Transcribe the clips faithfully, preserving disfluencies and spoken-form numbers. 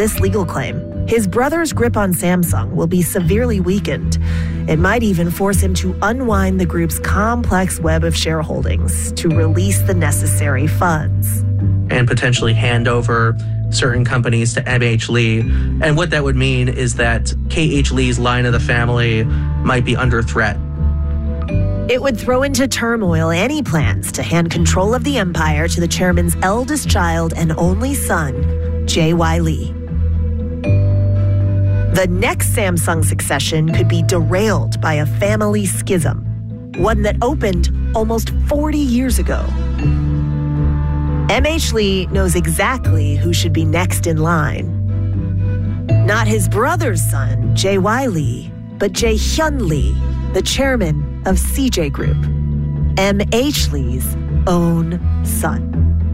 this legal claim, his brother's grip on Samsung will be severely weakened. It might even force him to unwind the group's complex web of shareholdings to release the necessary funds. And potentially hand over certain companies to M H Lee. And what that would mean is that K H Lee's line of the family might be under threat. It would throw into turmoil any plans to hand control of the empire to the chairman's eldest child and only son, J Y. Lee. The next Samsung succession could be derailed by a family schism, one that opened almost forty years ago. M H Lee knows exactly who should be next in line. Not his brother's son, J Y. Lee, but Jae Hyun Lee, the chairman of C J Group, M H Lee's own son.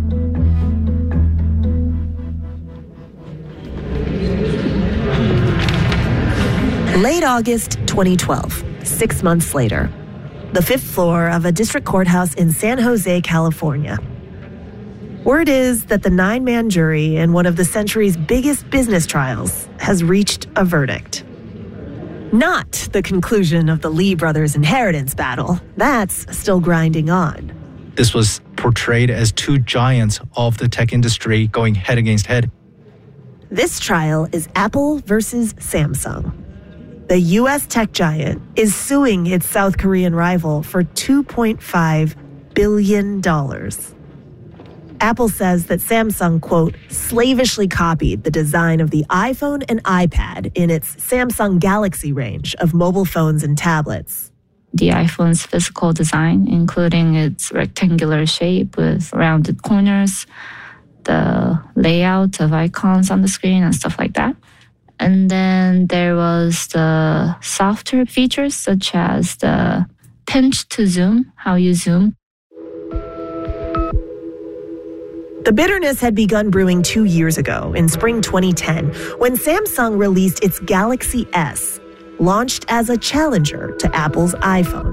Late August twenty twelve, six months later, the fifth floor of a district courthouse in San Jose, California. Word is that the nine-man jury in one of the century's biggest business trials has reached a verdict. Not the conclusion of the Lee brothers' inheritance battle. That's still grinding on. This was portrayed as two giants of the tech industry going head against head. This trial is Apple versus Samsung. The U S tech giant is suing its South Korean rival for two point five billion dollars. Apple says that Samsung, quote, slavishly copied the design of the iPhone and iPad in its Samsung Galaxy range of mobile phones and tablets. The iPhone's physical design, including its rectangular shape with rounded corners, the layout of icons on the screen and stuff like that. And then there was the softer features such as the pinch to zoom, how you zoom. The bitterness had begun brewing two years ago, in spring twenty ten, when Samsung released its Galaxy S, launched as a challenger to Apple's iPhone.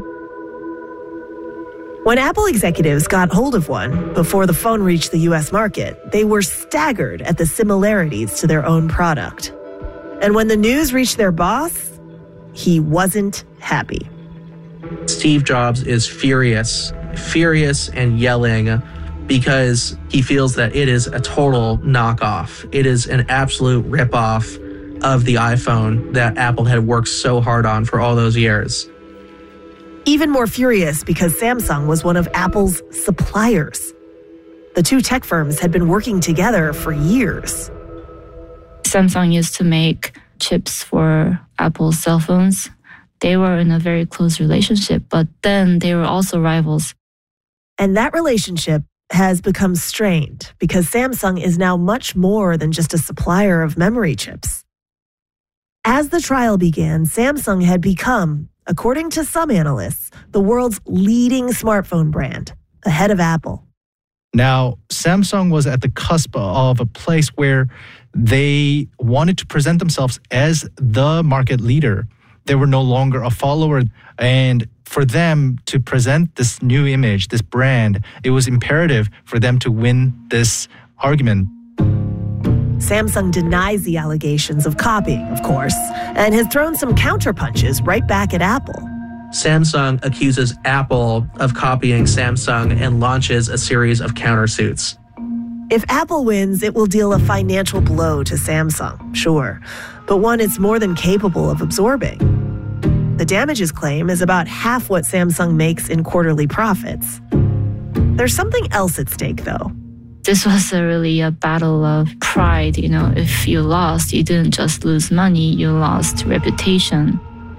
When Apple executives got hold of one before the phone reached the U S market, they were staggered at the similarities to their own product. And when the news reached their boss, he wasn't happy. Steve Jobs is furious, furious and yelling because he feels that it is a total knockoff. It is an absolute ripoff of the iPhone that Apple had worked so hard on for all those years. Even more furious because Samsung was one of Apple's suppliers. The two tech firms had been working together for years. Samsung used to make chips for Apple's cell phones. They were in a very close relationship, but then they were also rivals. And that relationship has become strained because Samsung is now much more than just a supplier of memory chips. As the trial began, Samsung had become, according to some analysts, the world's leading smartphone brand, ahead of Apple. Now, Samsung was at the cusp of a place where they wanted to present themselves as the market leader. They were no longer a follower. And for them to present this new image, this brand, it was imperative for them to win this argument. Samsung denies the allegations of copying, of course, and has thrown some counterpunches right back at Apple. Samsung accuses Apple of copying Samsung and launches a series of countersuits. If Apple wins, it will deal a financial blow to Samsung, sure, but one it's more than capable of absorbing. The damages claim is about half what Samsung makes in quarterly profits. There's something else at stake, though. This was a really a battle of pride. You know, if you lost, you didn't just lose money, you lost reputation.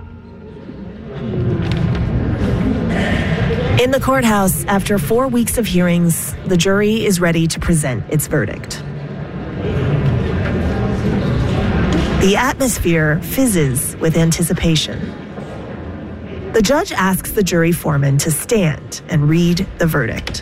In the courthouse, after four weeks of hearings, the jury is ready to present its verdict. The atmosphere fizzes with anticipation. The judge asks the jury foreman to stand and read the verdict.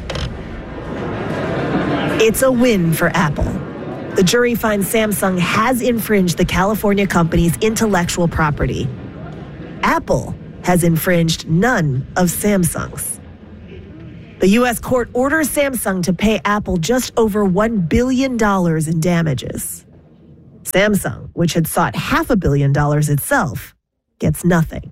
It's a win for Apple. The jury finds Samsung has infringed the California company's intellectual property. Apple has infringed none of Samsung's. The U S court orders Samsung to pay Apple just over one billion dollars in damages. Samsung, which had sought half a billion dollars itself, gets nothing.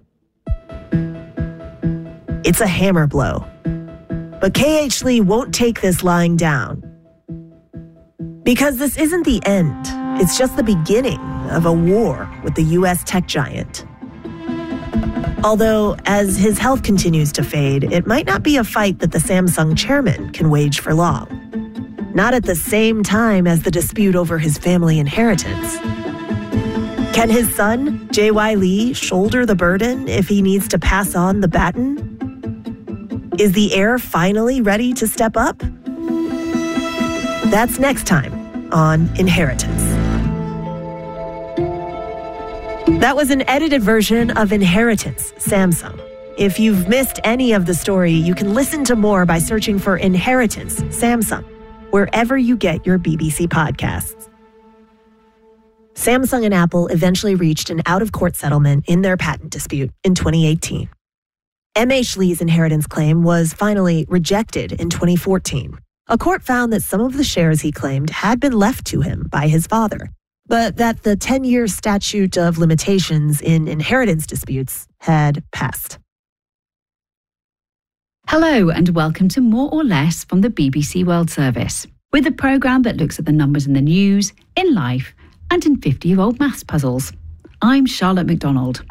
It's a hammer blow. But K H. Lee won't take this lying down. Because this isn't the end. It's just the beginning of a war with the U S tech giant. Although, as his health continues to fade, it might not be a fight that the Samsung chairman can wage for long. Not at the same time as the dispute over his family inheritance. Can his son, J Y. Lee, shoulder the burden if he needs to pass on the baton? Is the heir finally ready to step up? That's next time on Inheritance. That was an edited version of Inheritance, Samsung. If you've missed any of the story, you can listen to more by searching for Inheritance, Samsung, wherever you get your B B C podcasts. Samsung and Apple eventually reached an out-of-court settlement in their patent dispute in twenty eighteen. M H. Lee's inheritance claim was finally rejected in twenty fourteen. A court found that some of the shares he claimed had been left to him by his father, but that the ten-year statute of limitations in inheritance disputes had passed. Hello and welcome to More or Less from the B B C World Service, with a programme that looks at the numbers in the news, in life, and in fifty-year-old maths puzzles. I'm Charlotte MacDonald.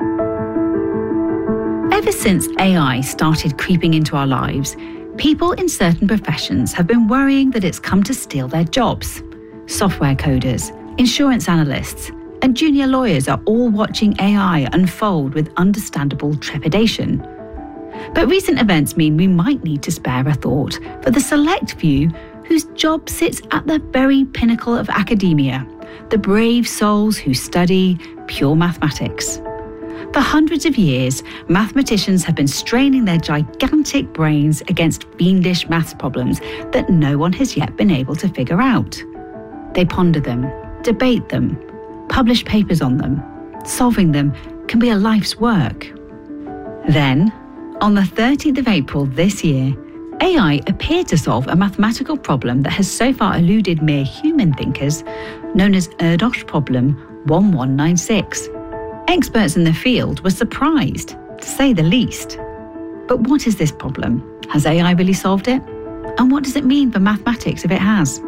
Ever since A I started creeping into our lives, people in certain professions have been worrying that it's come to steal their jobs. Software coders, insurance analysts, and junior lawyers are all watching A I unfold with understandable trepidation. But recent events mean we might need to spare a thought for the select few whose job sits at the very pinnacle of academia, the brave souls who study pure mathematics. For hundreds of years, mathematicians have been straining their gigantic brains against fiendish maths problems that no one has yet been able to figure out. They ponder them, debate them, publish papers on them. Solving them can be a life's work. Then, on the thirteenth of April this year, A I appeared to solve a mathematical problem that has so far eluded mere human thinkers, known as Erdos problem one one nine six. Experts in the field were surprised, to say the least. But what is this problem? Has A I really solved it? And what does it mean for mathematics if it has?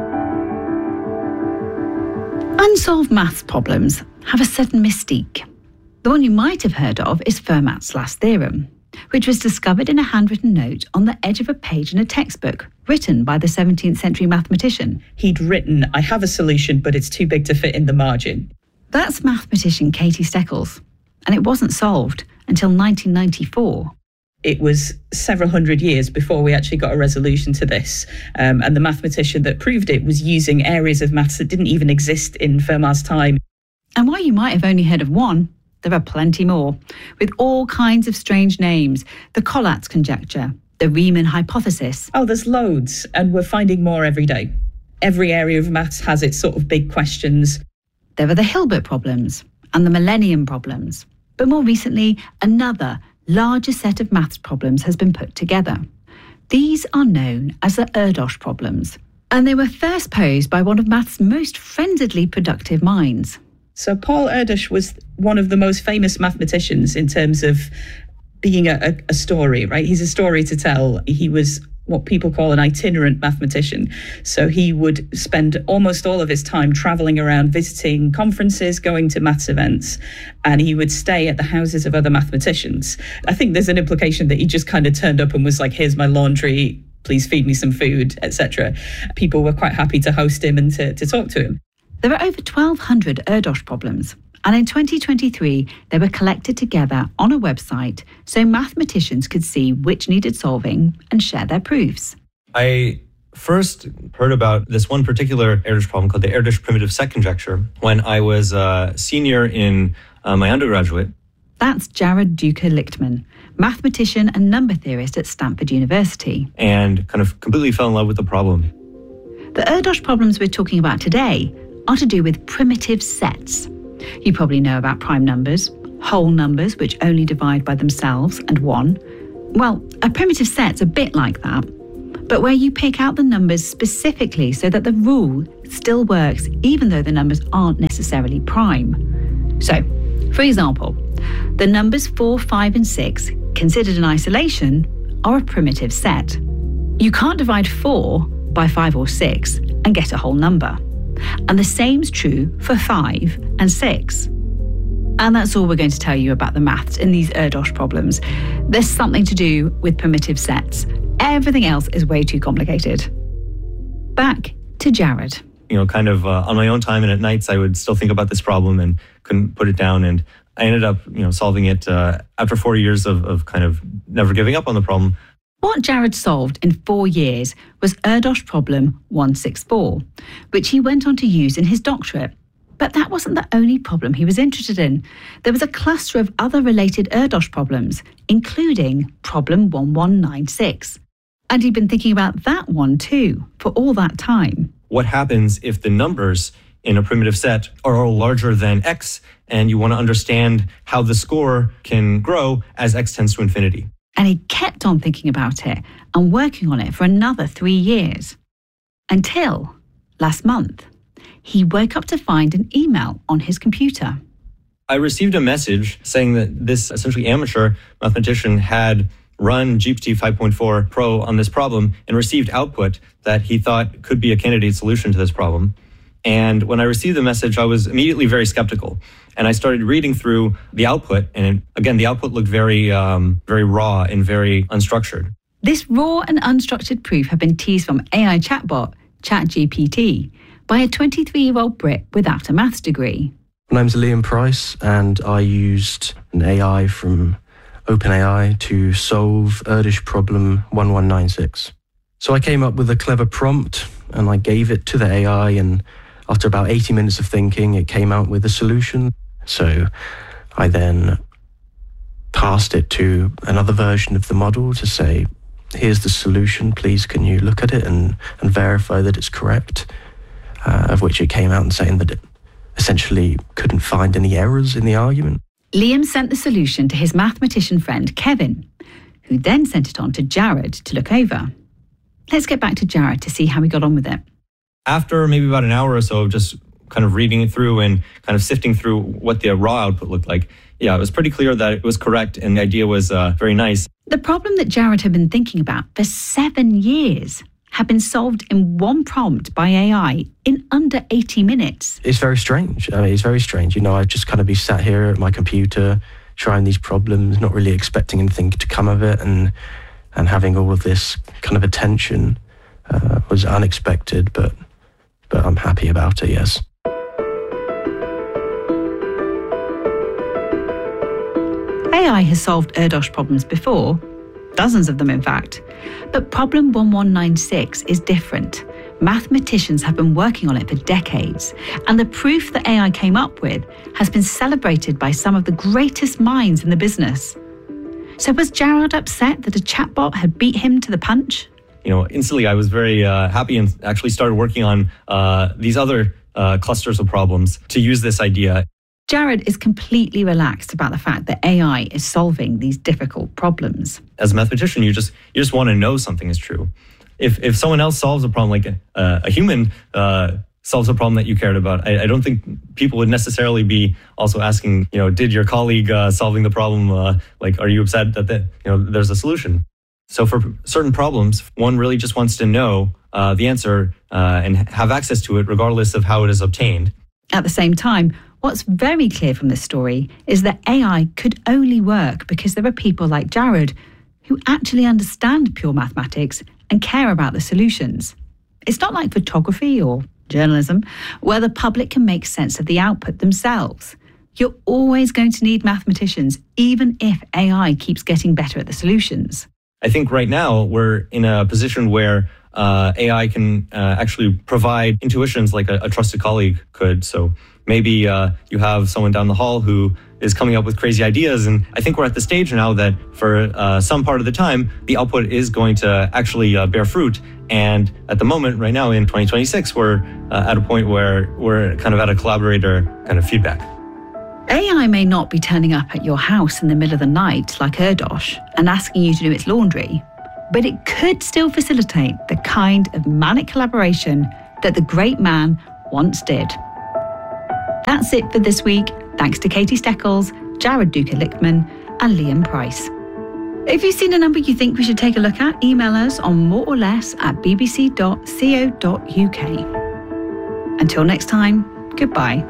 Unsolved maths problems have a certain mystique. The one you might have heard of is Fermat's last theorem, which was discovered in a handwritten note on the edge of a page in a textbook written by the seventeenth century mathematician. He'd written, "I have a solution, but it's too big to fit in the margin." That's mathematician Katie Steckles, and it wasn't solved until nineteen ninety-four. It was several hundred years before we actually got a resolution to this. Um, and the mathematician that proved it was using areas of maths that didn't even exist in Fermat's time. And while you might have only heard of one, there are plenty more, with all kinds of strange names. The Collatz conjecture, the Riemann hypothesis. Oh, there's loads, and we're finding more every day. Every area of maths has its sort of big questions. There are the Hilbert problems and the Millennium problems. But more recently, another, larger set of maths problems has been put together. These are known as the Erdos problems, and they were first posed by one of maths' most frenziedly productive minds. So Paul Erdős was one of the most famous mathematicians in terms of being a, a, a story, right? He's a story to tell. He was what people call an itinerant mathematician. So he would spend almost all of his time traveling around, visiting conferences, going to maths events, and he would stay at the houses of other mathematicians. I think there's an implication that he just kind of turned up and was like, "Here's my laundry, please feed me some food," et cetera. People were quite happy to host him and to, to talk to him. There are over twelve hundred Erdos problems, and in twenty twenty-three, they were collected together on a website so mathematicians could see which needed solving and share their proofs. I first heard about this one particular Erdős problem called the Erdős primitive set conjecture when I was a senior in uh, my undergraduate. That's Jared Duker-Lichtman, mathematician and number theorist at Stanford University. And kind of completely fell in love with the problem. The Erdos problems we're talking about today are to do with primitive sets. You probably know about prime numbers, whole numbers which only divide by themselves, and one. Well, a primitive set's a bit like that. but where you pick out the numbers specifically so that the rule still works even though the numbers aren't necessarily prime. So, for example, the numbers four, five and six, considered in isolation, are a primitive set. You can't divide four by five or six and get a whole number. And the same's true for five and six. And that's all we're going to tell you about the maths in these Erdos problems. There's something to do with primitive sets. Everything else is way too complicated. Back to Jared. You know, kind of uh, on my own time and at nights, I would still think about this problem and couldn't put it down. And I ended up, you know, solving it uh, after four years of, of kind of never giving up on the problem. What Jared solved in four years was Erdos problem one sixty-four, which he went on to use in his doctorate. But that wasn't the only problem he was interested in. There was a cluster of other related Erdos problems, including problem one one nine six. And he'd been thinking about that one too, for all that time. What happens if the numbers in a primitive set are all larger than x, and you want to understand how the score can grow as x tends to infinity? And he kept on thinking about it and working on it for another three years. Until last month, he woke up to find an email on his computer. I received a message saying that this essentially amateur mathematician had run G P T five point four Pro on this problem and received output that he thought could be a candidate solution to this problem. And when I received the message, I was immediately very skeptical. And I started reading through the output. And again, the output looked very, um, very raw and very unstructured. This raw and unstructured proof had been teased from A I chatbot ChatGPT by a twenty-three-year-old Brit without a maths degree. My name's Liam Price, and I used an A I from OpenAI to solve Erdos problem one one nine six. So I came up with a clever prompt, and I gave it to the A I, and after about eighty minutes of thinking, it came out with a solution. So I then passed it to another version of the model to say, here's the solution, please can you look at it and, and verify that it's correct? Uh, of which it came out and saying that it essentially couldn't find any errors in the argument. Liam sent the solution to his mathematician friend Kevin, who then sent it on to Jared to look over. Let's get back to Jared to see how he got on with it. After maybe about an hour or so of just kind of reading it through and kind of sifting through what the raw output looked like, yeah, it was pretty clear that it was correct and the idea was uh, very nice. The problem that Jared had been thinking about for seven years had been solved in one prompt by A I in under eighty minutes. It's very strange. I mean, it's very strange. You know, I'd just kind of be sat here at my computer trying these problems, not really expecting anything to come of it, and and having all of this kind of attention uh, was unexpected, but but I'm happy about it, yes. A I has solved Erdos problems before, dozens of them in fact, but problem one one nine six is different. Mathematicians have been working on it for decades, and the proof that A I came up with has been celebrated by some of the greatest minds in the business. So was Jared upset that a chatbot had beat him to the punch? You know, instantly I was very uh, happy and actually started working on uh, these other uh, clusters of problems to use this idea. Jared is completely relaxed about the fact that A I is solving these difficult problems. As a mathematician, you just you just want to know something is true. If if someone else solves a problem, like a, a human uh, solves a problem that you cared about, I, I don't think people would necessarily be also asking, you know, did your colleague uh, solving the problem, uh, like, are you upset that the, you know there's a solution? So for certain problems, one really just wants to know uh, the answer uh, and have access to it regardless of how it is obtained. At the same time, what's very clear from this story is that A I could only work because there are people like Jared who actually understand pure mathematics and care about the solutions. It's not like photography or journalism, where the public can make sense of the output themselves. You're always going to need mathematicians, even if A I keeps getting better at the solutions. I think right now we're in a position where uh, A I can uh, actually provide intuitions like a, a trusted colleague could. So maybe uh, you have someone down the hall who is coming up with crazy ideas. And I think we're at the stage now that for uh, some part of the time, the output is going to actually uh, bear fruit. And at the moment, right now in twenty twenty-six, we're uh, at a point where we're kind of at a collaborator kind of feedback. A I may not be turning up at your house in the middle of the night like Erdos and asking you to do its laundry, but it could still facilitate the kind of manic collaboration that the great man once did. That's it for this week. Thanks to Katie Steckles, Jared Duca-Lickman and Liam Price. If you've seen a number you think we should take a look at, email us on more or less at b b c dot co dot u k. Until next time, goodbye.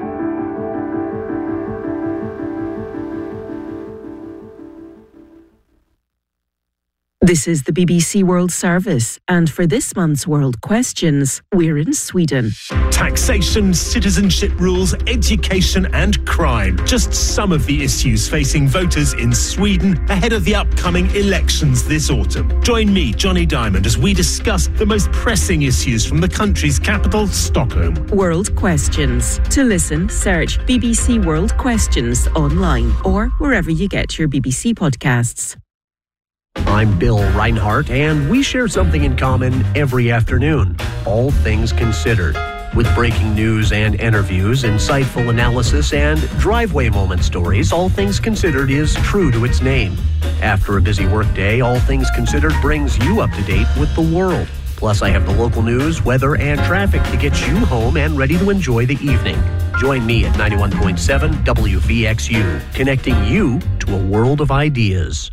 This is the B B C World Service, and for this month's World Questions, we're in Sweden. Taxation, citizenship rules, education and crime. Just some of the issues facing voters in Sweden ahead of the upcoming elections this autumn. Join me, Johnny Diamond, as we discuss the most pressing issues from the country's capital, Stockholm. World Questions. To listen, search B B C World Questions online or wherever you get your B B C podcasts. I'm Bill Reinhart, and we share something in common every afternoon, All Things Considered. With breaking news and interviews, insightful analysis, and driveway moment stories, All Things Considered is true to its name. After a busy workday, All Things Considered brings you up to date with the world. Plus, I have the local news, weather, and traffic to get you home and ready to enjoy the evening. Join me at ninety-one point seven W V X U, connecting you to a world of ideas.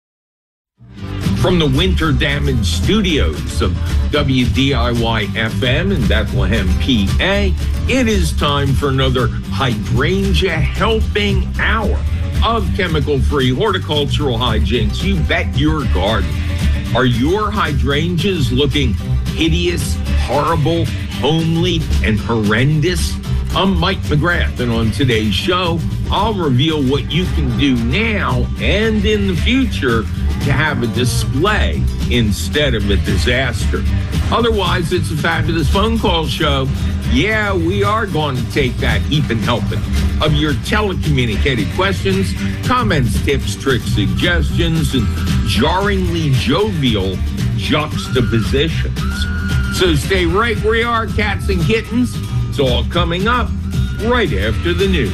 From the winter-damaged studios of W D I Y F M in Bethlehem, P A, it is time for another Hydrangea Helping Hour of chemical-free horticultural hijinks you bet your garden. Are your hydrangeas looking hideous, horrible, homely, and horrendous? I'm Mike McGrath, and on today's show, I'll reveal what you can do now and in the future to have a display instead of a disaster. Otherwise, it's a fabulous phone call show. Yeah, we are going to take that heaping helping of your telecommunicated questions, comments, tips, tricks, suggestions, and jarringly jovial juxtapositions. So stay right where you are, cats and kittens. It's all coming up right after the news.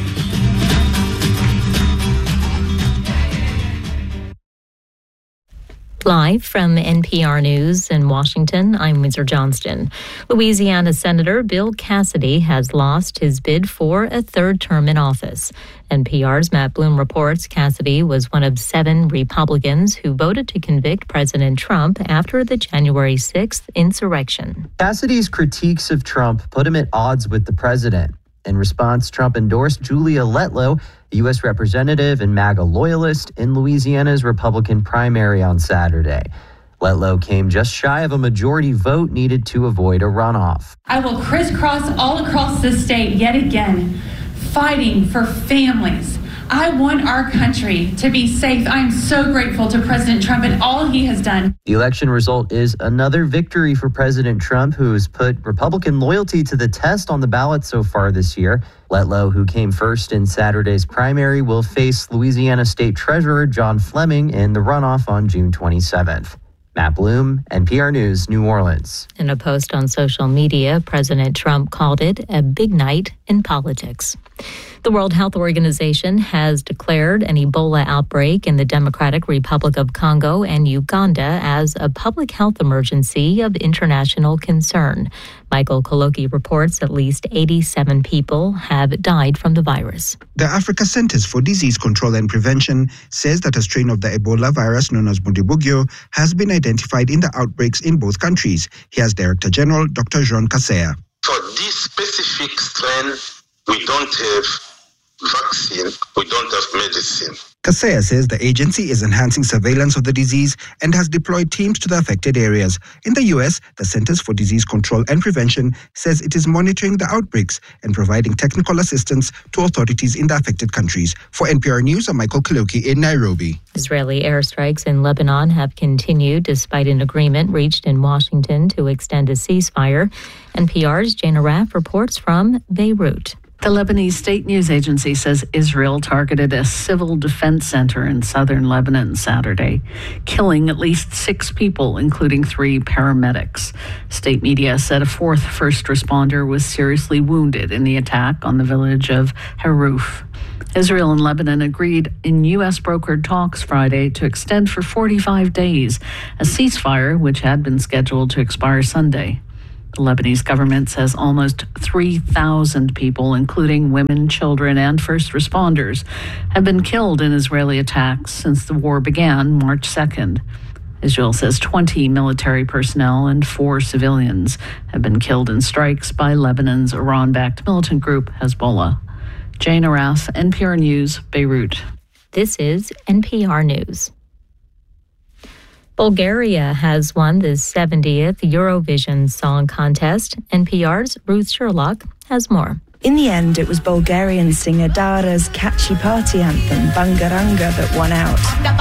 Live from N P R News in Washington, I'm Windsor Johnston. Louisiana Senator Bill Cassidy has lost his bid for a third term in office. N P R's Matt Bloom reports Cassidy was one of seven Republicans who voted to convict President Trump after the January sixth insurrection. Cassidy's critiques of Trump put him at odds with the president. In response, Trump endorsed Julia Letlow, a U S representative and MAGA loyalist, in Louisiana's Republican primary on Saturday. Letlow came just shy of a majority vote needed to avoid a runoff. I will crisscross all across the state yet again, fighting for families. I want our country to be safe. I'm so grateful to President Trump and all he has done. The election result is another victory for President Trump, who has put Republican loyalty to the test on the ballot so far this year. Letlow, who came first in Saturday's primary, will face Louisiana State Treasurer John Fleming in the runoff on June twenty-seventh. Matt Bloom, N P R News, New Orleans. In a post on social media, President Trump called it a big night in politics. The World Health Organization has declared an Ebola outbreak in the Democratic Republic of Congo and Uganda as a public health emergency of international concern. Michael Koloki reports at least eighty-seven people have died from the virus. The Africa Centers for Disease Control and Prevention says that a strain of the Ebola virus known as Bundibugyo has been identified in the outbreaks in both countries. Here's Director General Doctor Jean Kaseya. For this specific strain, we don't have vaccine, we don't have medicine. Kaseya says the agency is enhancing surveillance of the disease and has deployed teams to the affected areas. In the U S, the Centers for Disease Control and Prevention says it is monitoring the outbreaks and providing technical assistance to authorities in the affected countries. For N P R News, I'm Michael Kaloki in Nairobi. Israeli airstrikes in Lebanon have continued despite an agreement reached in Washington to extend a ceasefire. N P R's Jana Raff reports from Beirut. The Lebanese state news agency says Israel targeted a civil defense center in southern Lebanon Saturday, killing at least six people, including three paramedics. State media said a fourth first responder was seriously wounded in the attack on the village of Haruf. Israel and Lebanon agreed in U S brokered talks Friday to extend for forty-five days a ceasefire which had been scheduled to expire Sunday. The Lebanese government says almost three thousand people, including women, children, and first responders, have been killed in Israeli attacks since the war began March second. Israel says twenty military personnel and four civilians have been killed in strikes by Lebanon's Iran-backed militant group Hezbollah. Jane Arras, N P R News, Beirut. This is N P R News. Bulgaria has won the seventieth Eurovision Song Contest. N P R's Ruth Sherlock has more. In the end, it was Bulgarian singer Dara's catchy party anthem, Bangaranga, that won out.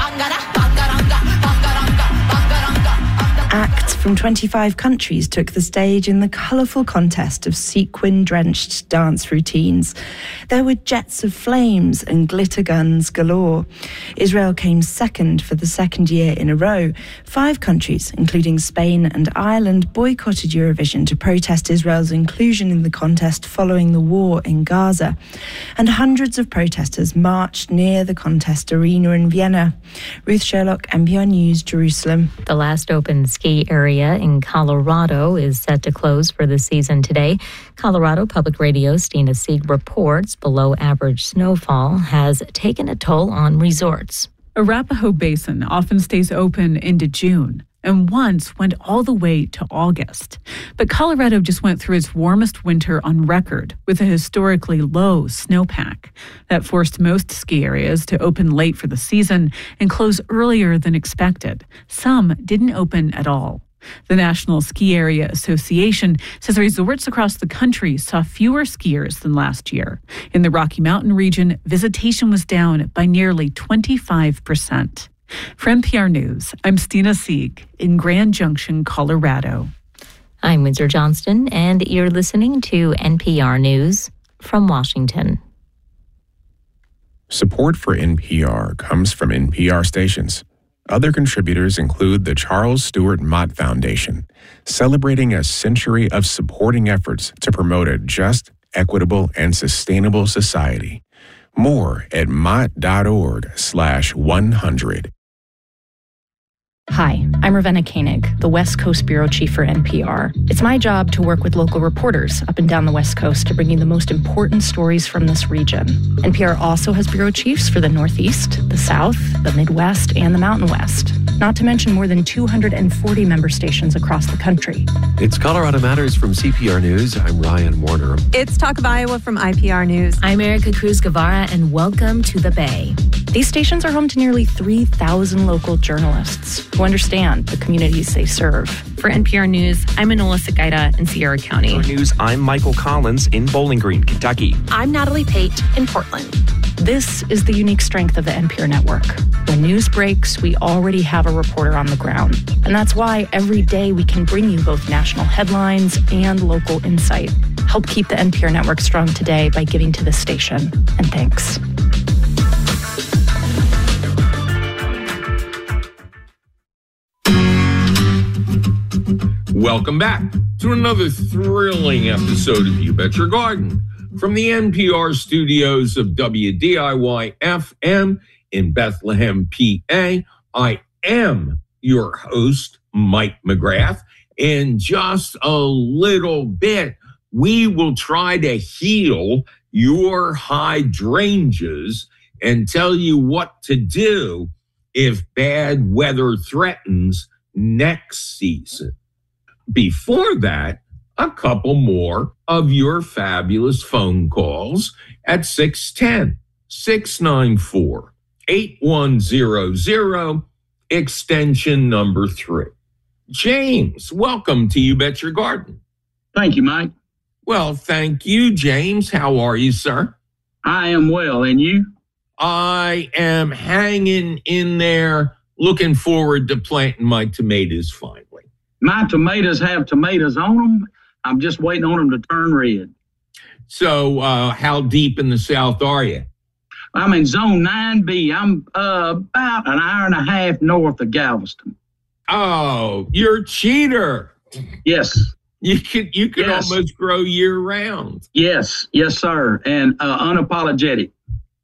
Acts from twenty-five countries took the stage in the colourful contest of sequin-drenched dance routines. There were jets of flames and glitter guns galore. Israel came second for the second year in a row. Five countries, including Spain and Ireland, boycotted Eurovision to protest Israel's inclusion in the contest following the war in Gaza. And hundreds of protesters marched near the contest arena in Vienna. Ruth Sherlock, N P R News, Jerusalem. The last open ski area in Colorado is set to close for the season today. Colorado Public Radio's Stina Sieg reports below average snowfall has taken a toll on resorts. Arapahoe Basin often stays open into June and once went all the way to August. But Colorado just went through its warmest winter on record with a historically low snowpack. That forced most ski areas to open late for the season and close earlier than expected. Some didn't open at all. The National Ski Area Association says resorts across the country saw fewer skiers than last year. In the Rocky Mountain region, visitation was down by nearly twenty-five percent. For N P R News, I'm Stina Sieg in Grand Junction, Colorado. I'm Windsor Johnston, and you're listening to N P R News from Washington. Support for N P R comes from N P R stations. Other contributors include the Charles Stewart Mott Foundation, celebrating a century of supporting efforts to promote a just, equitable, and sustainable society. More at mott.org slash 100. Hi, I'm Ravenna Koenig, the West Coast Bureau Chief for N P R. It's my job to work with local reporters up and down the West Coast to bring you the most important stories from this region. N P R also has bureau chiefs for the Northeast, the South, the Midwest, and the Mountain West, not to mention more than two hundred forty member stations across the country. It's Colorado Matters from C P R News. I'm Ryan Warner. It's Talk of Iowa from I P R News. I'm Erica Cruz Guevara, and welcome to the Bay. These stations are home to nearly three thousand local journalists who understand the communities they serve. For N P R News, I'm Enola Segaida in Sierra County. For News, I'm Michael Collins in Bowling Green, Kentucky. I'm Natalie Pate in Portland. This is the unique strength of the N P R network. When news breaks, we already have a reporter on the ground. And that's why every day we can bring you both national headlines and local insight. Help keep the N P R network strong today by giving to this station. And thanks. Welcome back to another thrilling episode of You Bet Your Garden from the N P R studios of W D I Y F M in Bethlehem, P A. I am your host, Mike McGrath. In just a little bit, we will try to heal your hydrangeas and tell you what to do if bad weather threatens next season. Before that, a couple more of your fabulous phone calls at six one zero, six nine four, eight one zero zero, extension number three. James, welcome to You Bet Your Garden. Thank you, Mike. Well, thank you, James. How are you, sir? I am well, and you? I am hanging in there, looking forward to planting my tomatoes finally. My tomatoes have tomatoes on them. I'm just waiting on them to turn red. So uh, how deep in the South are you? I'm in Zone nine B. I'm uh, about an hour and a half north of Galveston. Oh, you're a cheater. Yes. You could you could yes. almost grow year round. Yes. Yes, sir. And uh, unapologetic.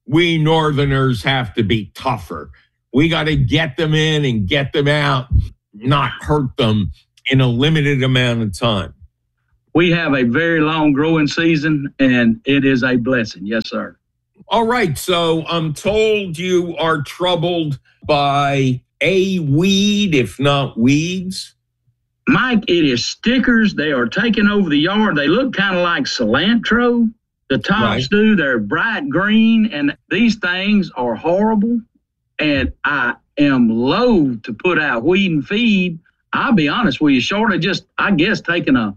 we Northerners have to be tougher. We got to get them in and get them out, not hurt them in a limited amount of time. We have a very long growing season, and it is a blessing. Yes, sir. All right. So I'm told you are troubled by a weed, if not weeds. Mike, it is stickers. They are taking over the yard. They look kind of like cilantro. The tops right. do. They're bright green, and these things are horrible. And I am loath to put out weed and feed. I'll be honest with you, short of just, I guess, taking a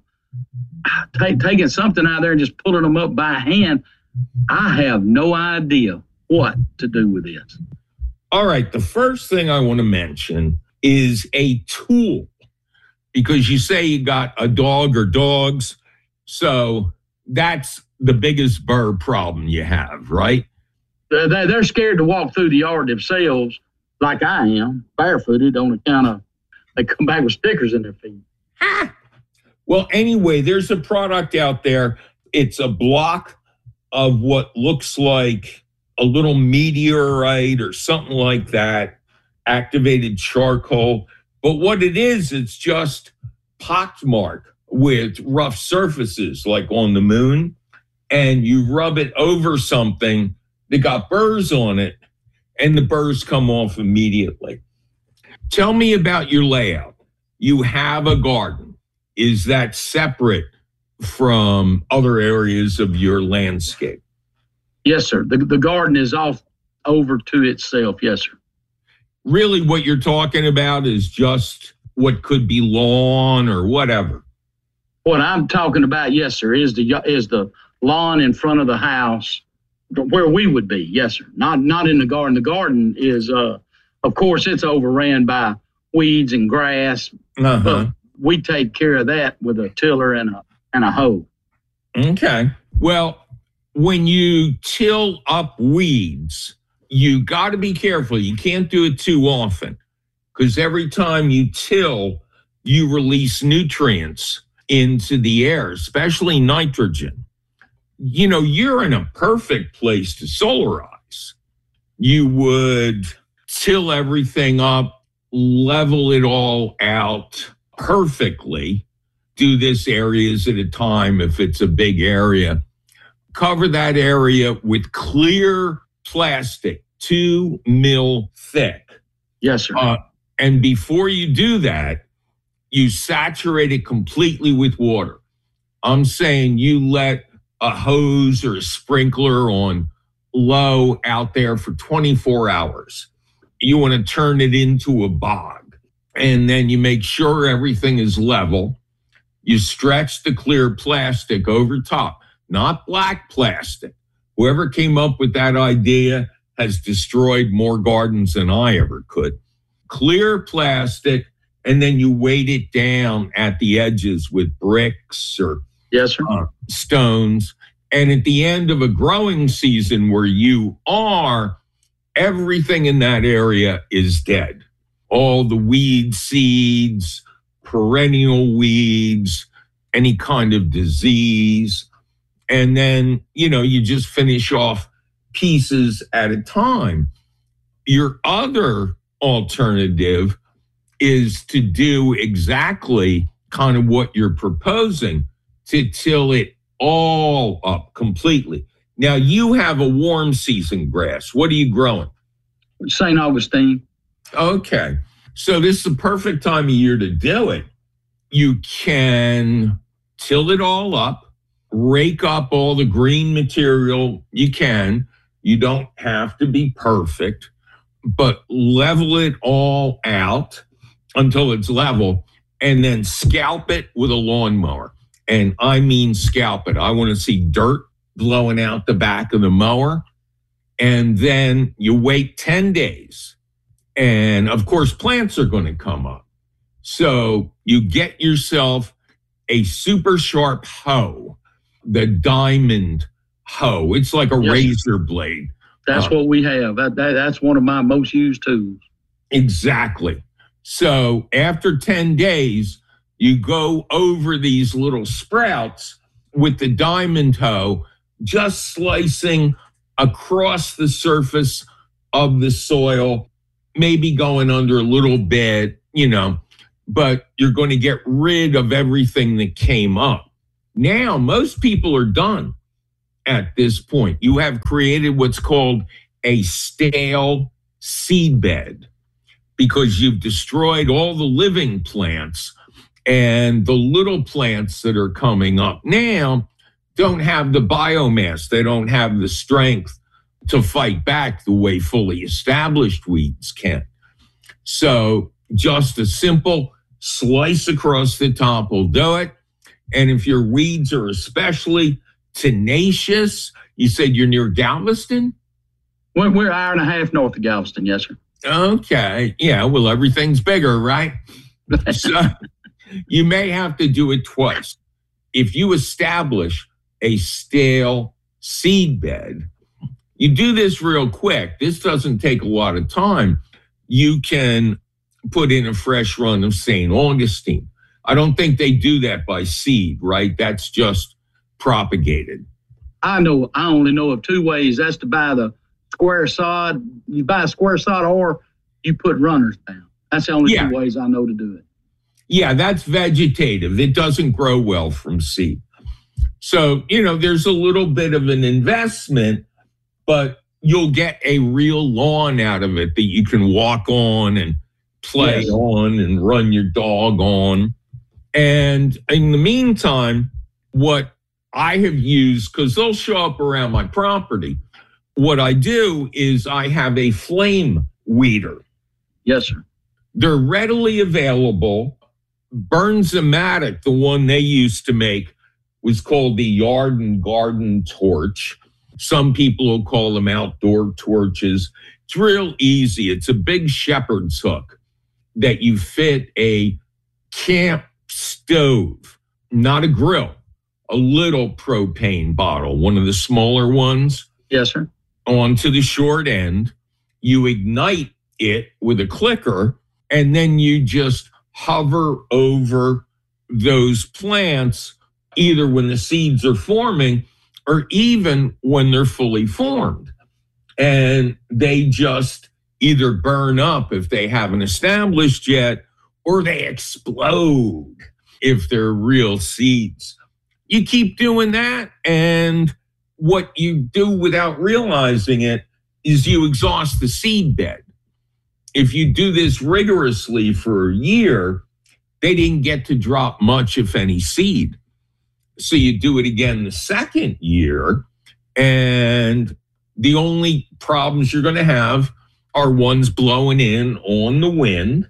t- taking something out there and just pulling them up by hand. I have no idea what to do with this. All right. The first thing I want to mention is a tool, because you say you got a dog or dogs. So that's the biggest bird problem you have, right? They're, they're scared to walk through the yard themselves, like I am, barefooted on account of they come back with stickers in their feet. Ah. Well, anyway, there's a product out there. It's a block of what looks like a little meteorite or something like that, activated charcoal. But what it is, it's just pockmark with rough surfaces like on the moon. And you rub it over something that got burrs on it, and the burrs come off immediately. Tell me about your layout. You have a garden. Is that separate from other areas of your landscape? Yes, sir. The, the garden is off over to itself. Yes, sir. Really, what you're talking about is just what could be lawn or whatever. What I'm talking about, yes, sir, is the is the lawn in front of the house where we would be. Yes, sir. Not not in the garden. The garden is, uh, of course, it's overran by weeds and grass. Uh-huh. But we take care of that with a tiller and a and a hoe. Okay. Well, when you till up weeds, you got to be careful. You can't do it too often, because every time you till, you release nutrients into the air, especially nitrogen. You know, you're in a perfect place to solarize. You would till everything up, level it all out perfectly. Do this areas at a time if it's a big area. Cover that area with clear plastic, two mil thick. Yes, sir. Uh, and before you do that, you saturate it completely with water. I'm saying you let a hose or a sprinkler on low out there for twenty-four hours. You want to turn it into a bog. And then you make sure everything is level. You stretch the clear plastic over top, not black plastic. Whoever came up with that idea has destroyed more gardens than I ever could. Clear plastic, and then you weight it down at the edges with bricks or yes, sir. Uh, stones. And at the end of a growing season where you are, everything in that area is dead. All the weed seeds, perennial weeds, any kind of disease. And then, you know, you just finish off pieces at a time. Your other alternative is to do exactly kind of what you're proposing, to till it all up completely. Now, you have a warm season grass. What are you growing? Saint Augustine. Okay. So this is the perfect time of year to do it. You can till it all up, rake up all the green material you can. You don't have to be perfect, but level it all out until it's level, and then scalp it with a lawnmower. And I mean scalp it. I want to see dirt blowing out the back of the mower. And then you wait ten days. And of course, plants are going to come up. So you get yourself a super sharp hoe, the diamond hoe. It's like a yes. razor blade. That's uh, what we have. That, that That's one of my most used tools. Exactly. So after ten days, you go over these little sprouts with the diamond hoe, just slicing across the surface of the soil, maybe going under a little bit, you know, but you're going to get rid of everything that came up. Now, most people are done at this point. You have created what's called a stale seed bed because you've destroyed all the living plants, and the little plants that are coming up now don't have the biomass. They don't have the strength to fight back the way fully established weeds can. So just a simple slice across the top will do it. And if your weeds are especially tenacious, you said you're near Galveston? We're, we're an hour and a half north of Galveston, yes, sir. Okay. Yeah, well, everything's bigger, right? So you may have to do it twice. If you establish a stale seed bed, you do this real quick. This doesn't take a lot of time. You can put in a fresh run of Saint Augustine. I don't think they do that by seed, right? That's just propagated. I know. I only know of two ways. That's to buy the square sod. You buy a square sod, or you put runners down. That's the only yeah. two ways I know to do it. Yeah, that's vegetative. It doesn't grow well from seed. So, you know, there's a little bit of an investment, but you'll get a real lawn out of it that you can walk on and play yes. on and run your dog on. And in the meantime, what I have used, because they'll show up around my property, what I do is I have a flame weeder. Yes, sir. They're readily available. Burns-O-Matic, the one they used to make, was called the Yard and Garden Torch. Some people will call them outdoor torches. It's real easy. It's a big shepherd's hook that you fit a camp stove, not a grill, a little propane bottle, one of the smaller ones. Yes, sir. Onto the short end. You ignite it with a clicker, and then you just hover over those plants, either when the seeds are forming or even when they're fully formed. And they just either burn up if they haven't established yet, or they explode if they're real seeds. You keep doing that, and what you do without realizing it is you exhaust the seed bed. If you do this rigorously for a year, they didn't get to drop much, if any, seed. So you do it again the second year, and the only problems you're going to have are ones blowing in on the wind,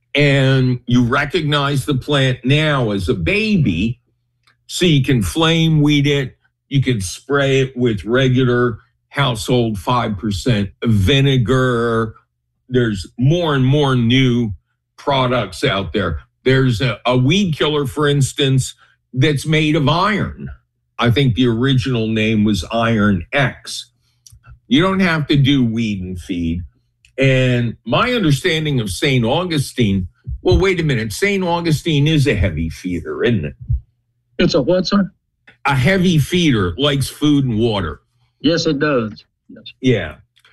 and you recognize the plant now as a baby, so you can flame weed it. You can spray it with regular household five percent vinegar. There's more and more new products out there. There's a, a weed killer, for instance, that's made of iron. I think the original name was Iron X. You don't have to do weed and feed. And my understanding of Saint Augustine, well, wait a minute. Saint Augustine is a heavy feeder, isn't it? It's a what, sir? A heavy feeder, likes food and water. Yes, it does. Yes. Yeah.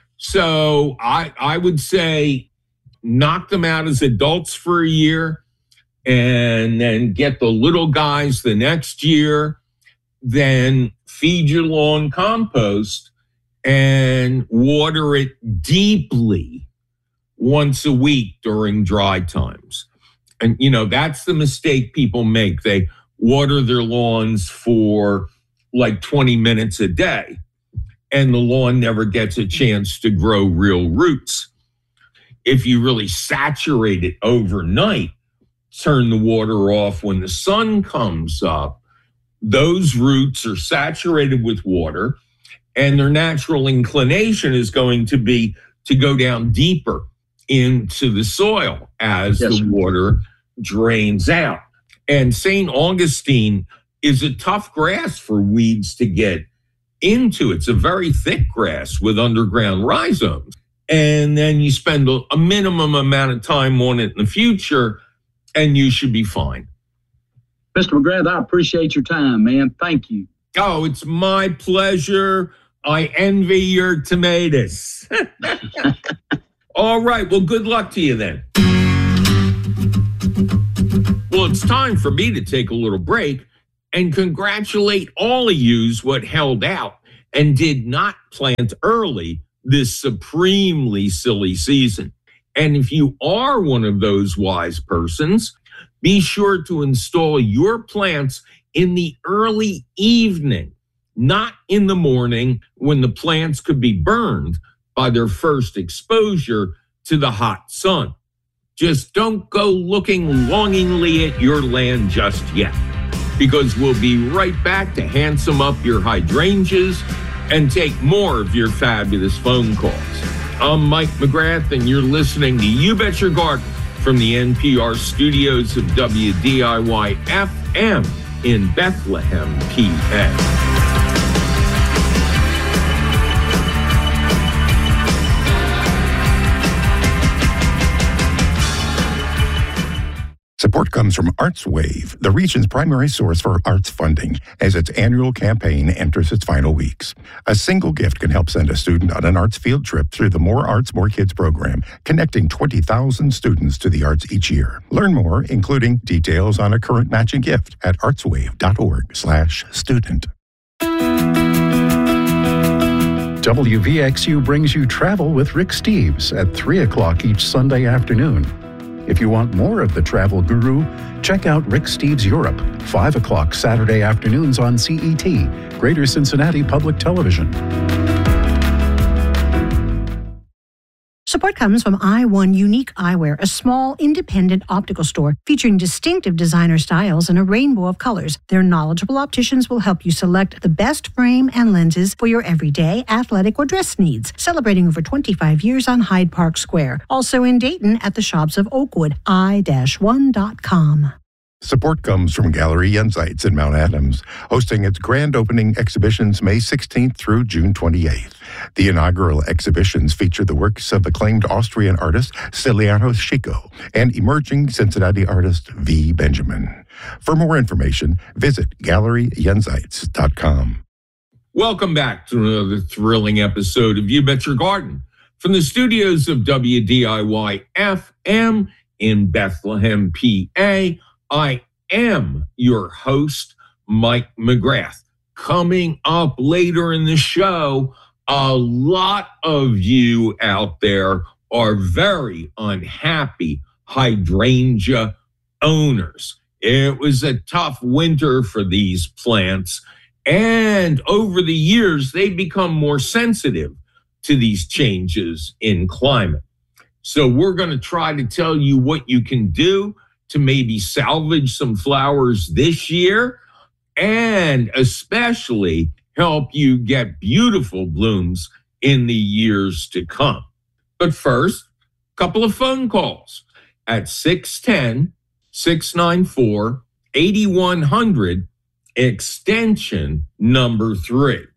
So I I would say knock them out as adults for a year, and then get the little guys the next year, then feed your lawn compost and water it deeply once a week during dry times. And, you know, that's the mistake people make. They water their lawns for like twenty minutes a day, and the lawn never gets a chance to grow real roots. If you really saturate it overnight, turn the water off when the sun comes up, those roots are saturated with water, and their natural inclination is going to be to go down deeper into the soil as yes, the water drains out. And Saint Augustine is a tough grass for weeds to get into. It's a very thick grass with underground rhizomes. And then you spend a, a minimum amount of time on it in the future, and you should be fine. Mister McGrath, I appreciate your time, man. Thank you. Oh, it's my pleasure. I envy your tomatoes. All right. Well, good luck to you then. Well, it's time for me to take a little break and congratulate all of yous what held out and did not plant early this supremely silly season. And if you are one of those wise persons, be sure to install your plants in the early evening, not in the morning when the plants could be burned by their first exposure to the hot sun. Just don't go looking longingly at your land just yet, because we'll be right back to handsome up your hydrangeas and take more of your fabulous phone calls. I'm Mike McGrath, and you're listening to You Bet Your Garden from the N P R studios of W D I Y F M in Bethlehem, P A. Support comes from ArtsWave, the region's primary source for arts funding, as its annual campaign enters its final weeks. A single gift can help send a student on an arts field trip through the More Arts, More Kids program, connecting twenty thousand students to the arts each year. Learn more, including details on a current matching gift, at artswave.org slash student. W V X U brings you Travel with Rick Steves at three o'clock each Sunday afternoon. If you want more of the travel guru, check out Rick Steves Europe, five o'clock Saturday afternoons on C E T, Greater Cincinnati Public Television. Support comes from I one Unique Eyewear, a small, independent optical store featuring distinctive designer styles and a rainbow of colors. Their knowledgeable opticians will help you select the best frame and lenses for your everyday, athletic, or dress needs. Celebrating over twenty-five years on Hyde Park Square. Also in Dayton at the shops of Oakwood, i one dot com. Support comes from Gallery Jenseits in Mount Adams, hosting its grand opening exhibitions May sixteenth through June twenty-eighth. The inaugural exhibitions feature the works of acclaimed Austrian artist Stiliano Chico and emerging Cincinnati artist V. Benjamin. For more information, visit gallery jenseits dot com. Welcome back to another thrilling episode of You Bet Your Garden from the studios of W D I Y F M in Bethlehem, P A. I am your host, Mike McGrath. Coming up later in the show, a lot of you out there are very unhappy hydrangea owners. It was a tough winter for these plants, and over the years, they've become more sensitive to these changes in climate. So we're going to try to tell you what you can do to maybe salvage some flowers this year, and especially help you get beautiful blooms in the years to come. But first, a couple of phone calls at six one zero, six nine four, eight one zero zero, extension number three.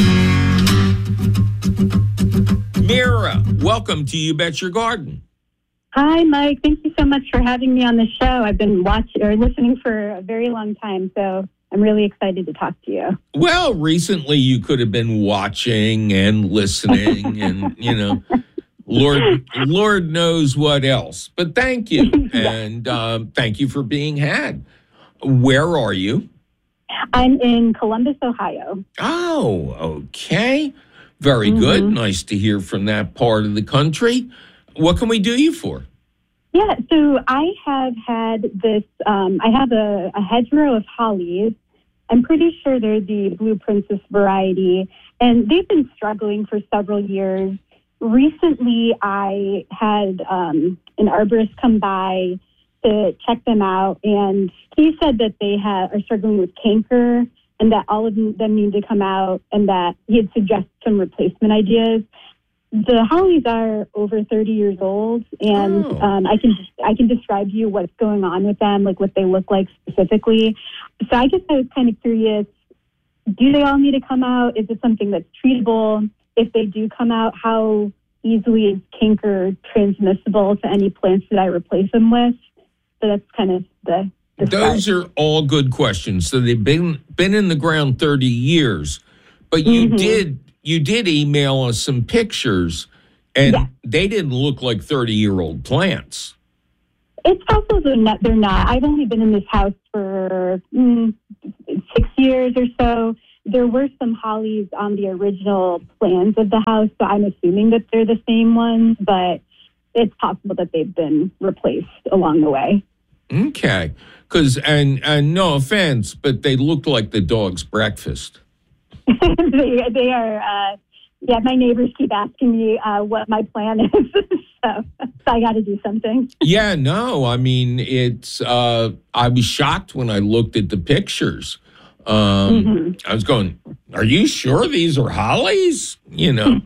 Mira, welcome to You Bet Your Garden. Hi, Mike. Thank you so much for having me on the show. I've been watching or listening for a very long time, so I'm really excited to talk to you. Well, recently you could have been watching and listening and, you know, Lord Lord knows what else. But thank you, yeah. and um, thank you for being had. Where are you? I'm in Columbus, Ohio. Oh, okay. Very mm-hmm. good. Nice to hear from that part of the country. What can we do you for? Yeah, so I have had this, um, I have a, a hedgerow of hollies. I'm pretty sure they're the Blue Princess variety, and they've been struggling for several years. Recently, I had um, an arborist come by to check them out, and he said that they have, are struggling with canker and that all of them need to come out, and that he had suggested some replacement ideas. The hollies are over thirty years old, and oh. um, I can I can describe to you what's going on with them, like what they look like specifically. So I guess I was kind of curious, do they all need to come out? Is it something that's treatable? If they do come out, how easily is canker transmissible to any plants that I replace them with? So that's kind of the... the Those start. Are all good questions. So they've been, been in the ground thirty years, but you mm-hmm. did... you did email us some pictures, and Yeah. they didn't look like thirty-year-old plants. It's possible they're not, they're not. I've only been in this house for mm, six years or so. There were some hollies on the original plans of the house, so I'm assuming that they're the same ones, but it's possible that they've been replaced along the way. Okay. Because, and, and no offense, but they looked like the dog's breakfast. they, they are, uh, yeah, my neighbors keep asking me uh, what my plan is, so, so I got to do something. Yeah, no, I mean, it's, uh, I was shocked when I looked at the pictures. Um, Mm-hmm. I was going, are you sure these are hollies? You know.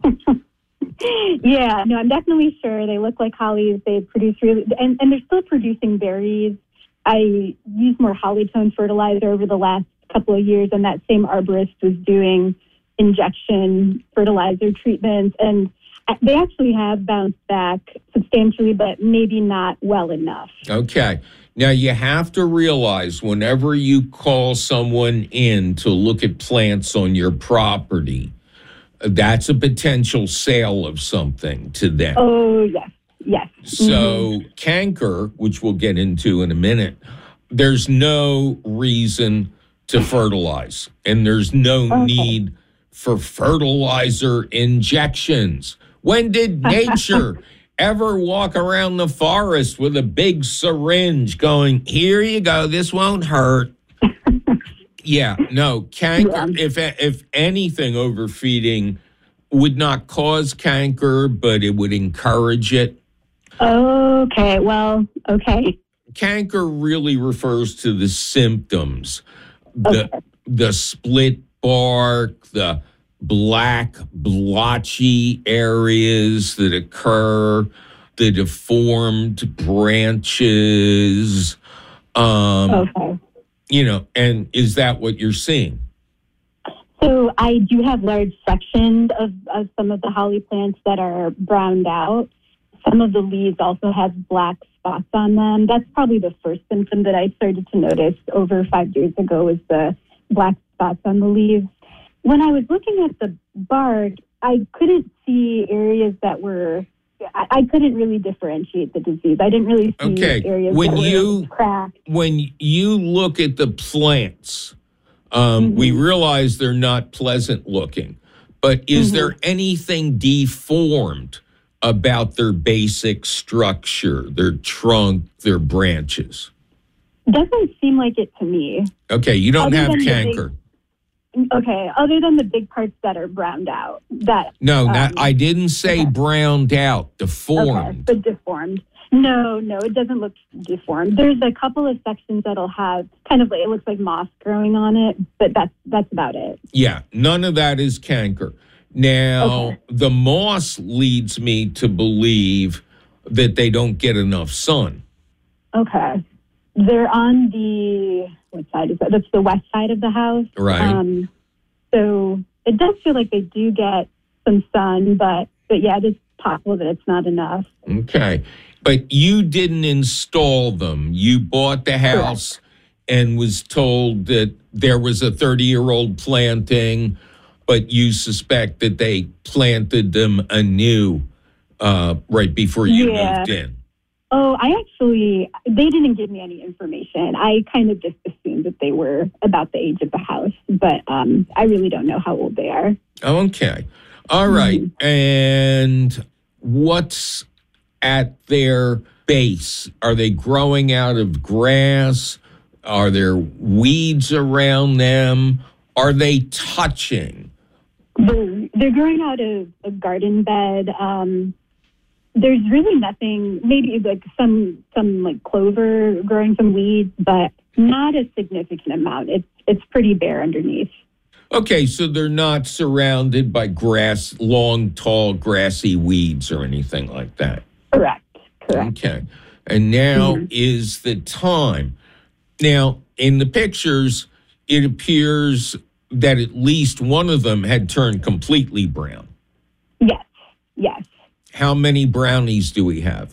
Yeah, no, I'm definitely sure. They look like hollies. They produce really, and, and they're still producing berries. I used more holly-tone fertilizer over the last couple of years, and that same arborist was doing injection fertilizer treatments, and they actually have bounced back substantially, but maybe not well enough. Okay. Now, you have to realize whenever you call someone in to look at plants on your property, that's a potential sale of something to them. Oh, yes, yes. So Mm-hmm. canker, which we'll get into in a minute, there's no reason to fertilize, and there's no Okay. need for fertilizer injections. When did nature ever walk around the forest with a big syringe going, here you go, this won't hurt? Yeah, no, canker, if if anything, overfeeding would not cause canker, but it would encourage it. Okay, well, okay. Canker really refers to the symptoms, the Okay. the split bark, the black blotchy areas that occur, the deformed branches. Um, Okay. You know, and is that what you're seeing? So I do have large sections of, of some of the holly plants that are browned out. Some of the leaves also have black spots on them. That's probably the first symptom that I started to notice over five years ago was the black spots on the leaves. When I was looking at the bark, I couldn't see areas that were, I, I couldn't really differentiate the disease. I didn't really see Okay, areas when that you- were cracked. When you look at the plants, um, we realize they're not pleasant looking, but is there anything deformed about their basic structure, their trunk, their branches? Doesn't seem like it to me. Okay, you don't Other have than the big- canker. Okay, other than the big parts that are browned out, that No, um, not, I didn't say browned out, deformed. okay, but deformed. No, no, it doesn't look deformed. There's a couple of sections that'll have kind of like, it looks like moss growing on it, but that's that's about it. Yeah, none of that is canker. Now, the moss leads me to believe that they don't get enough sun. Okay, they're on the what side is that? That's the west side of the house, Right. Um, so it does feel like they do get some sun, but but yeah, it is possible that it's not enough. Okay. But you didn't install them. You bought the house and was told that there was a thirty-year-old planting, but you suspect that they planted them anew uh, right before you Yeah. moved in. Oh, I actually, they didn't give me any information. I kind of just assumed that they were about the age of the house, but um, I really don't know how old they are. Okay. All right. And what's at their base? Are they growing out of grass? Are there weeds around them? Are they touching? They're, they're growing out of a garden bed. Um, there's really nothing, maybe like some, some like clover growing some weeds, but not a significant amount. It's, it's pretty bare underneath. Okay, so they're not surrounded by grass, long, tall, grassy weeds or anything like that. Correct. Correct. Okay. And now is the time. Now, in the pictures, it appears that at least one of them had turned completely brown. Yes. Yes. How many brownies do we have?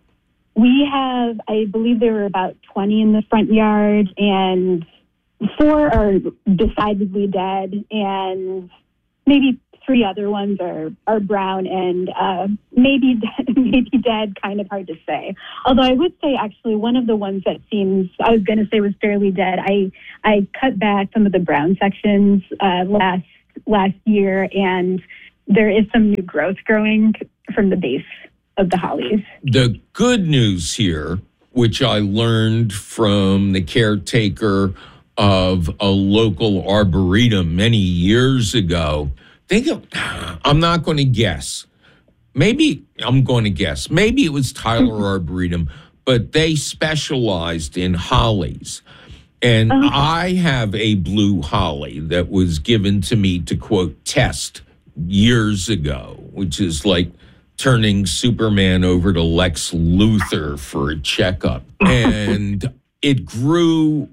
We have, I believe there were about twenty in the front yard, and four are decidedly dead, and maybe three other ones are, are brown and uh, maybe maybe dead, kind of hard to say. Although I would say actually one of the ones that seems, I was going to say was fairly dead, I I cut back some of the brown sections uh, last last year, and there is some new growth growing from the base of the hollies. The good news here, which I learned from the caretaker of a local arboretum many years ago, think of, I'm not going to guess. Maybe I'm going to guess. Maybe it was Tyler Arboretum, but they specialized in hollies. And okay. I have a blue holly that was given to me to, quote, test years ago, which is like turning Superman over to Lex Luthor for a checkup. And it grew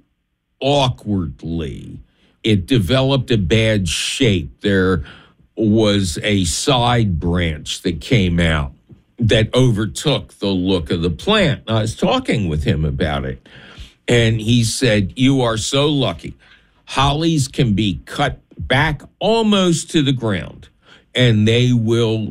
awkwardly. It developed a bad shape. There was a side branch that came out that overtook the look of the plant. I was talking with him about it, and he said, "You are so lucky. Hollies can be cut back almost to the ground, and they will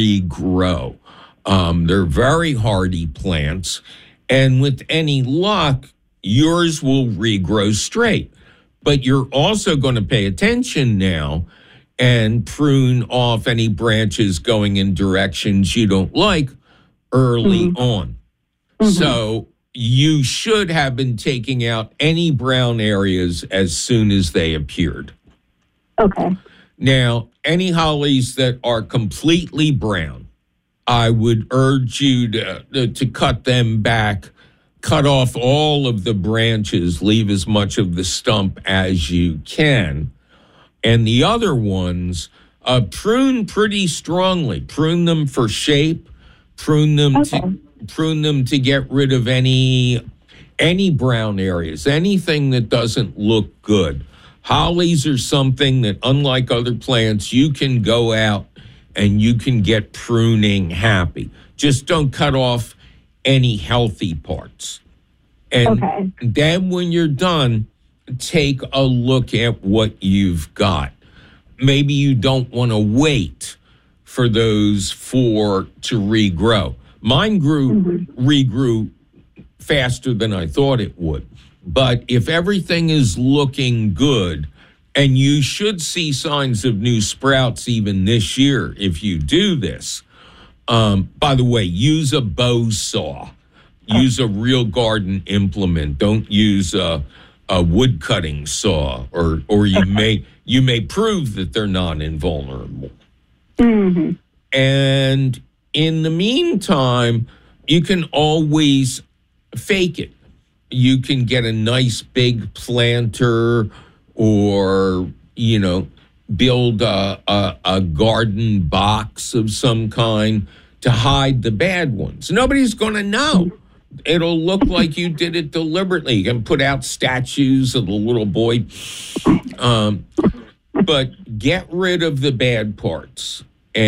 regrow. Um, they're very hardy plants, and with any luck, yours will regrow straight. But you're also going to pay attention now and prune off any branches going in directions you don't like early mm-hmm. on. Mm-hmm. So you should have been taking out any brown areas as soon as they appeared." Okay. Now, any hollies that are completely brown, I would urge you to, to cut them back, cut off all of the branches, leave as much of the stump as you can. And the other ones, uh, prune pretty strongly. Prune them for shape. Prune them okay. to prune them to get rid of any any brown areas, anything that doesn't look good. Hollies are something that, unlike other plants, you can go out and you can get pruning happy. Just don't cut off any healthy parts. And okay. then when you're done, take a look at what you've got. Maybe you don't want to wait for those four to regrow. Mine grew, mm-hmm. regrew faster than I thought it would. But if everything is looking good, and you should see signs of new sprouts even this year if you do this. Um, by the way, use a bow saw. Use a real garden implement. Don't use a, a wood cutting saw, or or you may you may prove that they're not invulnerable. Mm-hmm. And in the meantime, you can always fake it. You can get a nice big planter, or, you know, build a, a, a garden box of some kind to hide the bad ones. Nobody's going to know. It'll look like you did it deliberately. You can put out statues of the little boy. Um, but get rid of the bad parts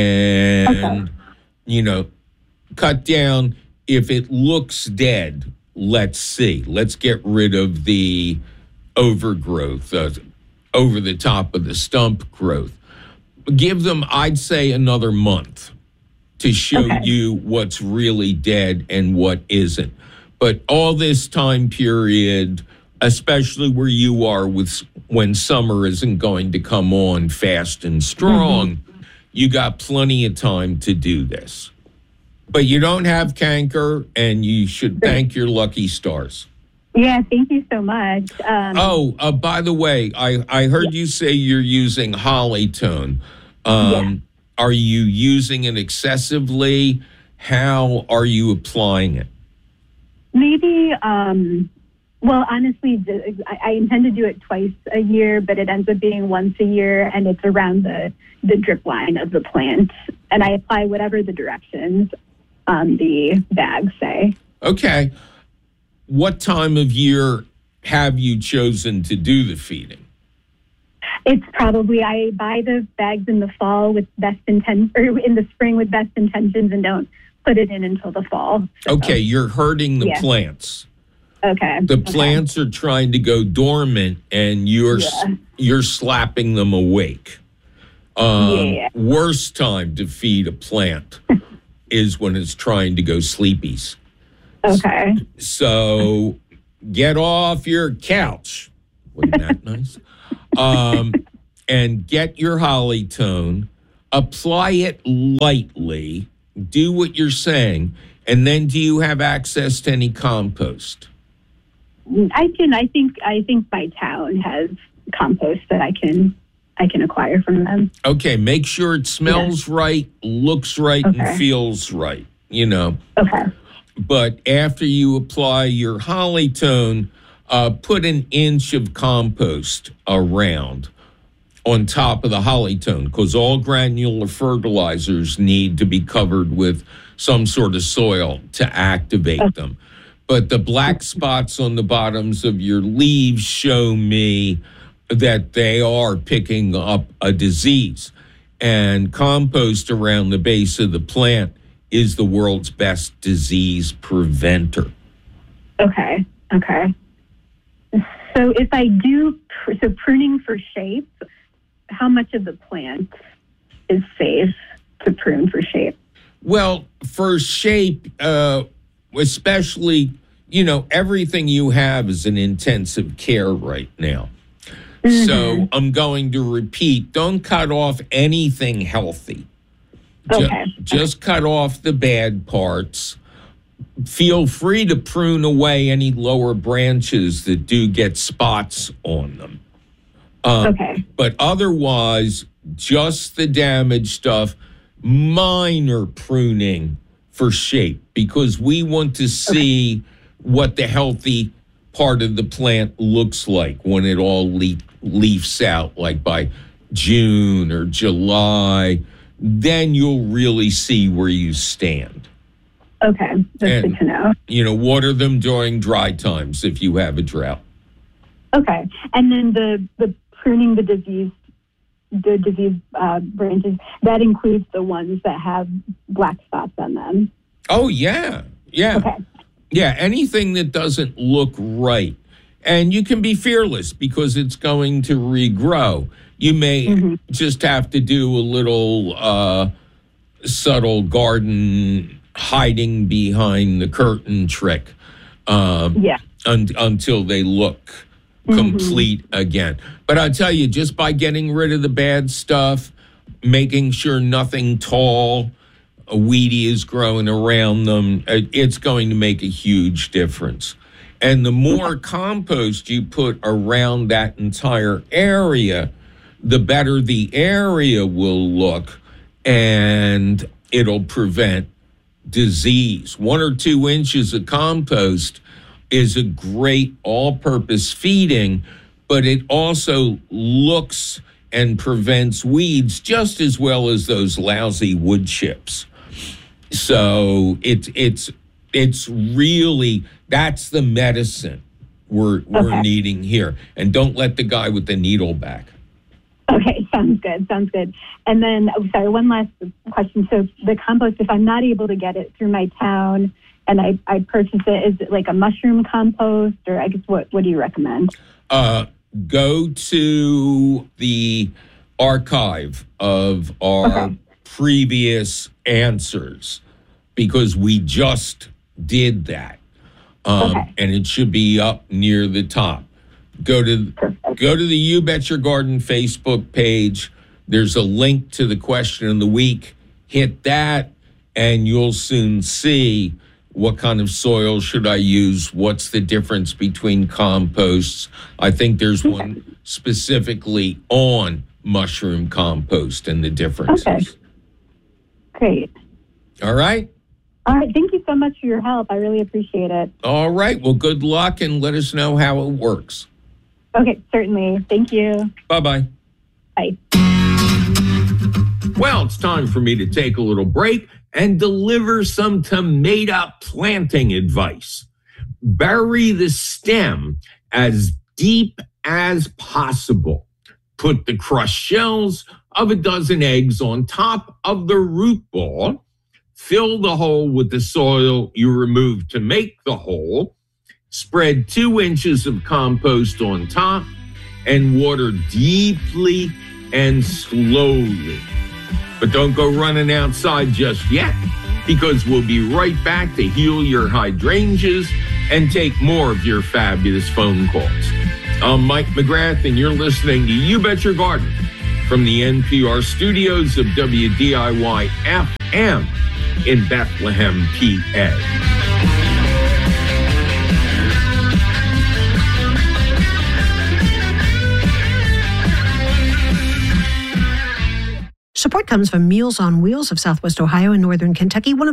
and, okay. you know, cut down. If it looks dead, let's see. Let's get rid of the overgrowth, uh, over the top of the stump growth. Give them, I'd say, another month to show okay. you what's really dead and what isn't. But all this time period, especially where you are with when summer isn't going to come on fast and strong, mm-hmm. you got plenty of time to do this. But you don't have canker, and you should thank your lucky stars. Yeah, thank you so much. Um, oh, uh, by the way, I, I heard yeah. you say you're using Hollytone. Um, yeah. Are you using it excessively? How are you applying it? Maybe, um, well, honestly, I, I intend to do it twice a year, but it ends up being once a year, and it's around the, the drip line of the plant. And I apply whatever the directions on the bags say. Okay. What time of year have you chosen to do the feeding? It's probably, I buy the bags in the fall with best intent, or in the spring with best intentions, and don't put it in until the fall. So. Okay, you're hurting the yeah. plants. Okay. The plants okay. are trying to go dormant, and you're yeah. you're slapping them awake. Um, Yeah. Worst time to feed a plant is when it's trying to go sleepies. Okay. So get off your couch. Wasn't that nice? Um, and get your Hollytone, apply it lightly, do what you're saying, and then do you have access to any compost? I can. I think. I think my town has compost that I can. I can acquire from them. Okay, make sure it smells yeah. right, looks right, okay. and feels right. You know. Okay. But after you apply your Hollytone, uh, put an inch of compost around on top of the Hollytone, because all granular fertilizers need to be covered with some sort of soil to activate okay. them. But the black spots on the bottoms of your leaves show me that they are picking up a disease. And compost around the base of the plant is the world's best disease preventer. Okay, okay. So if I do, so pruning for shape, how much of the plant is safe to prune for shape? Well, for shape, uh, especially, you know, everything you have is in intensive care right now. Mm-hmm. So I'm going to repeat, don't cut off anything healthy. Okay. Just, just cut off the bad parts. Feel free to prune away any lower branches that do get spots on them. Um, okay. But otherwise, just the damaged stuff, minor pruning for shape, because we want to see okay. what the healthy part of the plant looks like when it all le- leafs out, like by June or July. Then you'll really see where you stand. Okay, that's and, good to know. You know, water them during dry times if you have a drought. Okay, and then the, the pruning the disease, the disease uh, branches, that includes the ones that have black spots on them. Oh, yeah, yeah. Okay. Yeah, anything that doesn't look right. And you can be fearless because it's going to regrow. You may mm-hmm. just have to do a little uh, subtle garden hiding behind the curtain trick um, yeah. un- until they look mm-hmm. complete again. But I'll tell you, just by getting rid of the bad stuff, making sure nothing tall, weedy is growing around them, it's going to make a huge difference. And the more compost you put around that entire area, the better the area will look, and it'll prevent disease. One or two inches of compost is a great all-purpose feeding, but it also looks and prevents weeds just as well as those lousy wood chips. So it's it's it's really, that's the medicine we're we're okay. needing here. And don't let the guy with the needle back. Okay, sounds good, sounds good. And then, oh, sorry, one last question. So the compost, if I'm not able to get it through my town and I, I purchase it, is it like a mushroom compost, or I guess what, what do you recommend? Uh, go to the archive of our okay. previous answers, because we just did that. Um, okay. And it should be up near the top. Go to Perfect. go to the You Bet Your Garden Facebook page. There's a link to the question of the week. Hit that, and you'll soon see what kind of soil should I use. What's the difference between composts? I think there's okay. one specifically on mushroom compost and the differences. Okay. Great. All right. All right. Thank you so much for your help. I really appreciate it. All right. Well, good luck, and let us know how it works. Okay, certainly. Thank you. Bye-bye. Bye. Well, it's time for me to take a little break and deliver some tomato planting advice. Bury the stem as deep as possible. Put the crushed shells of a dozen eggs on top of the root ball. Fill the hole with the soil you removed to make the hole. Spread two inches of compost on top and water deeply and slowly. But don't go running outside just yet, because we'll be right back to heal your hydrangeas and take more of your fabulous phone calls. I'm Mike McGrath, and you're listening to You Bet Your Garden from the N P R studios of W D I Y F M in Bethlehem, P A. Support comes from Meals on Wheels of Southwest Ohio and Northern Kentucky, one of